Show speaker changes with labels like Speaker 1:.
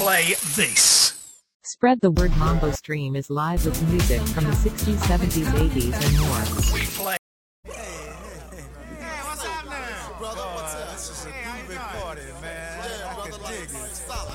Speaker 1: play this.
Speaker 2: Spread the word. Mambo Stream is live with music from the 60s, 70s, 80s, and more.
Speaker 1: We play.
Speaker 3: Hey, what's up now? Brother, what's up? This is a groovy party, man. I can dig it.